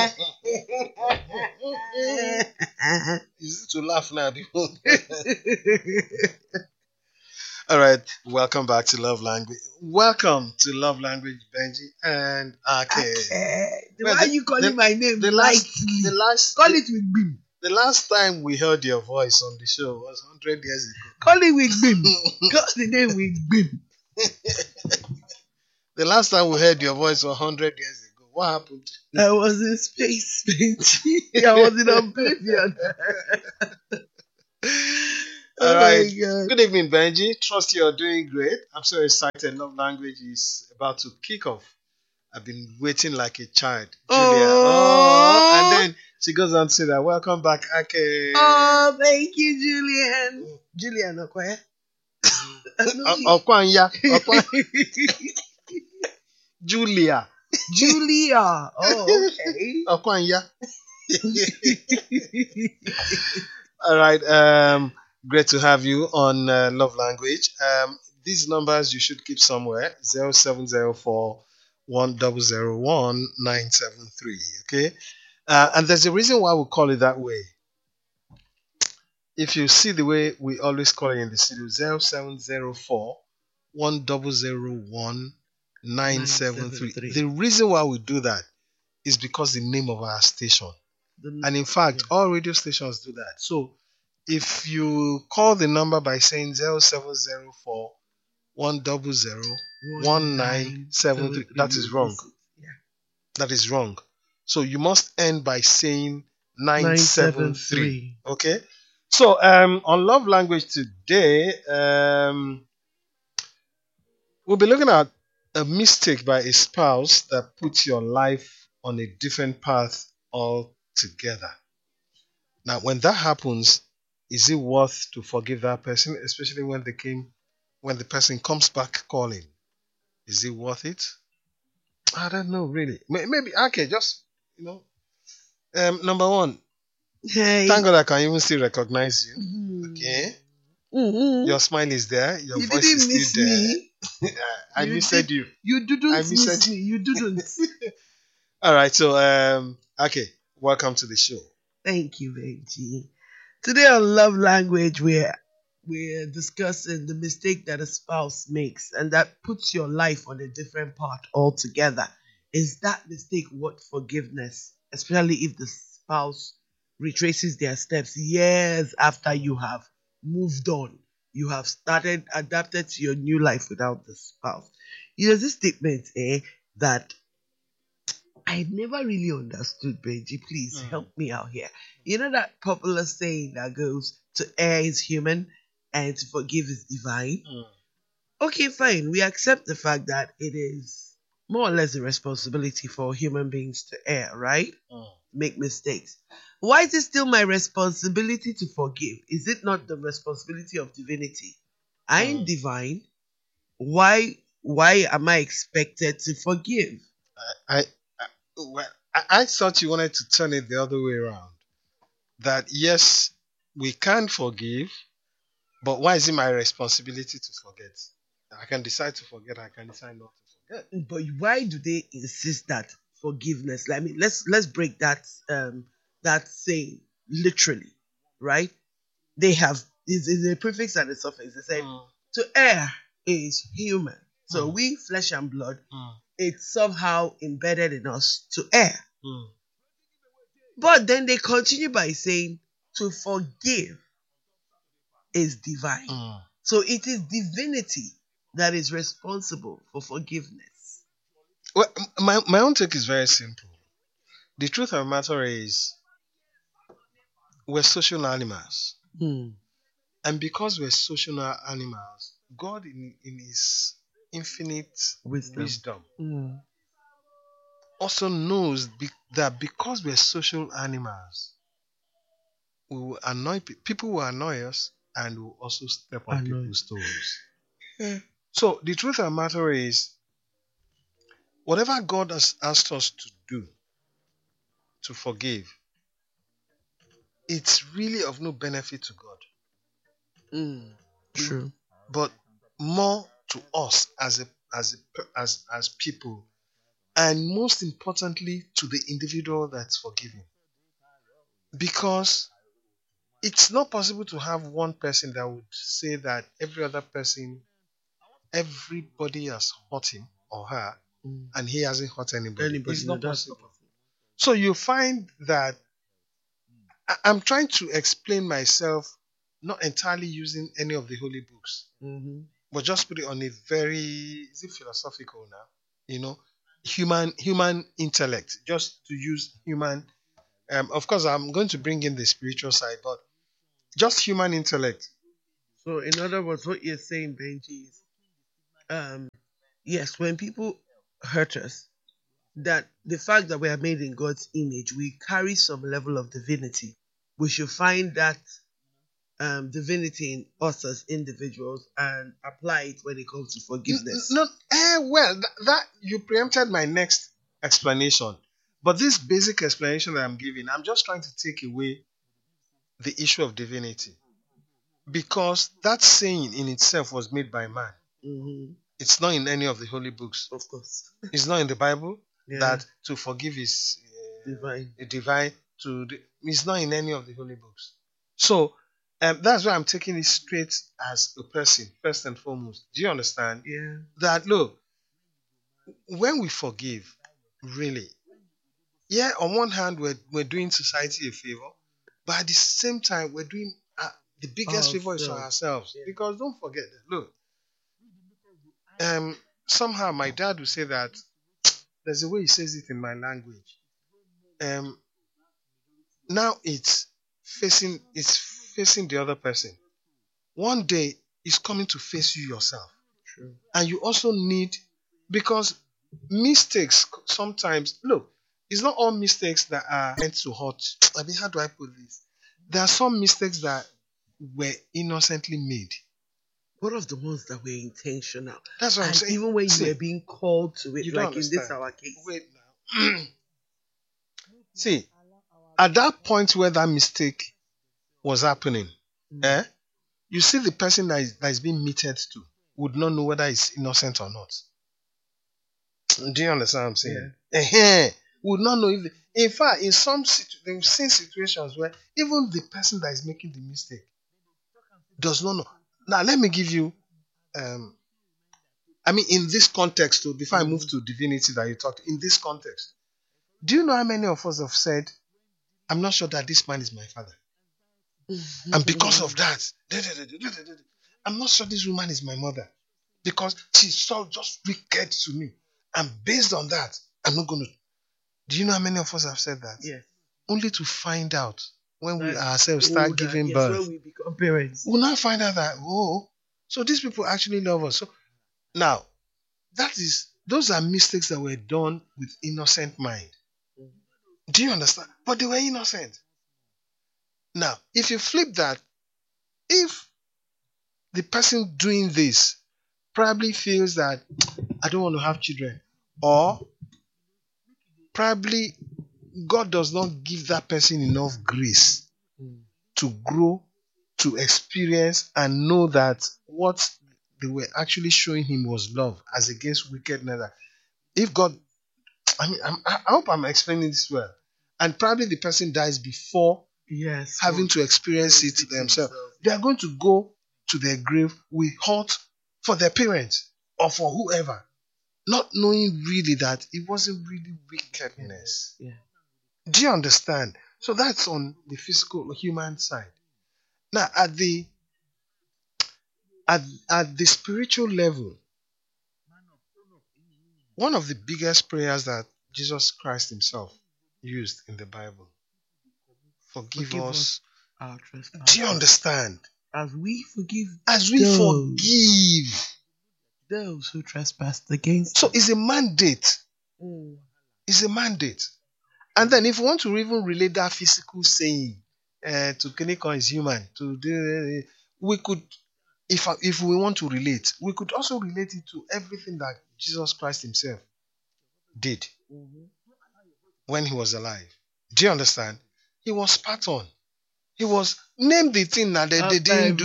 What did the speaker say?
Is it to laugh now? All right, welcome back to Love Language. Welcome to Love Language, Benji and Ake. Why are you calling my name the lightly? last, Call it with Bim. the last time we heard your voice on the show was 100 years ago. Call it with Bim. Call the name with Bim. The last time we heard your voice was 100 years ago. What happened? I was in space, Benji. I was in oblivion. All Oh right. my God. Good evening, Benji. Trust you're doing great. I'm so excited. Love Language is about to kick off. I've been waiting like a child. Julia. Oh. And then she goes on to say that. Welcome back, Ake. Oh, thank you, Julian. Julian, okay? Okwanya. Julia. Julia. Oh, okay. Okwanya. All right. Great to have you on Love Language. These numbers you should keep somewhere: 0704 1001 973. Okay, and there's a reason why we call it that way. If you see the way we always call it in the studio, 0704 1001 973. The reason why we do that is because the name of our station, and in fact, all radio stations do that. So if you call the number by saying 0704 100 1973, that is wrong. That is wrong. So you must end by saying 973. Okay? So on Love Language today, we'll be looking at a mistake by a spouse that puts your life on a different path altogether. Now, when that happens, is it worth to forgive that person, especially when the person comes back calling? Is it worth it? I don't know, really. Maybe okay, just number one. Hey. Thank God I can even still recognize you. Mhm. Okay, Mhm. your smile is there. Your You voice didn't is miss still me. there. I You missed you. You didn't I miss missed me. You didn't. All right, so okay, welcome to the show. Thank you, Benji. Today on Love Language, we're discussing the mistake that a spouse makes and that puts your life on a different path altogether. Is that mistake worth forgiveness, especially if the spouse retraces their steps years after you have moved on? You have adapted to your new life without the spouse. There's this statement, that I never really understood, Benji. Please help me out here. You know that popular saying that goes, to err is human and to forgive is divine? Okay, fine. We accept the fact that it is more or less the responsibility for human beings to err, right? Make mistakes. Why is it still my responsibility to forgive? Is it not the responsibility of divinity? I am divine. Why am I expected to forgive? I thought you wanted to turn it the other way around. That yes, we can forgive, but why is it my responsibility to forget? I can decide to forget. I can decide not to forget. But why do they insist that forgiveness? I mean, let's break that saying literally, right? They have is a prefix and a suffix. They say to err is human. So we flesh and blood, it's somehow embedded in us to err. But then they continue by saying to forgive is divine. So it is divinity that is responsible for forgiveness. Well, my own take is very simple. The truth of the matter is, we're social animals. And because we're social animals, God in his infinite wisdom also knows that because we're social animals, we will annoy people will annoy us and will also step on people's toes. So the truth of the matter is, whatever God has asked us to do, to forgive, it's really of no benefit to God. True. But more to us as people and most importantly to the individual that's forgiven. Because it's not possible to have one person that would say that everybody has hurt him or her, and he hasn't hurt anybody. It's not possible. So you find that I'm trying to explain myself, not entirely using any of the holy books, but just put it on a very, is it philosophical now? Human intellect, just to use human. Of course, I'm going to bring in the spiritual side, but just human intellect. So, in other words, what you're saying, Benji, is yes, when people hurt us, that the fact that we are made in God's image, we carry some level of divinity. We should find that divinity in us as individuals and apply it when it comes to forgiveness. That you preempted my next explanation. But this basic explanation that I'm giving, I'm just trying to take away the issue of divinity. Because that saying in itself was made by man. It's not in any of the holy books. Of course. It's not in the Bible that to forgive is divine. It's not in any of the holy books. So that's why I'm taking it straight as a person, first and foremost. Do you understand? Yeah. That, look, when we forgive, really, on one hand, we're doing society a favor, but at the same time, we're doing the biggest favor is to ourselves. Yeah. Because don't forget that, look, somehow my dad would say that, there's a way he says it in my language. Now it's facing the other person. One day it's coming to face you yourself. True. And you also need, because mistakes sometimes, look, it's not all mistakes that are meant to hurt. I mean, how do I put this? There are some mistakes that were innocently made. What of the ones that were intentional? That's what I'm saying. Even when you were being called to it, like in this our case. Wait now. See, at that point where that mistake was happening, you see the person that is being meted to would not know whether it's innocent or not. Do you understand what I'm saying? Yeah. Would not know if. In fact, in some we've seen situations where even the person that is making the mistake does not know. Now, let me give you, in this context, too, before I move to divinity that you talked, in this context, do you know how many of us have said, I'm not sure that this man is my father? And because of that, I'm not sure this woman is my mother. Because she's so just wicked to me. And based on that, I'm not going to. Do you know how many of us have said that? Yes. Only to find out when we ourselves start giving birth. When we become parents. We'll now find out that, so these people actually love us. So now, those are mistakes that were done with innocent mind. Do you understand? But they were innocent. Now, if you flip that, if the person doing this probably feels that I don't want to have children, or probably God does not give that person enough grace to grow, to experience, and know that what they were actually showing him was love as against wickedness. If God, I hope I'm explaining this well. And probably the person dies before having to experience it themselves. They are going to go to their grave with hurt for their parents or for whoever, not knowing really that it wasn't really wickedness. Yeah. Do you understand? So that's on the physical human side. Now, at the spiritual level, one of the biggest prayers that Jesus Christ himself used in the Bible, forgive us our trespasses. Do you understand? As we forgive those who trespass against us. So it's a mandate. It's a mandate. And then if we want to even relate that physical saying to Kenikon is human, we could, if we want to relate, we could also relate it to everything that Jesus Christ himself did when he was alive. Do you understand? He was spat on. He was named the thing that they didn't do.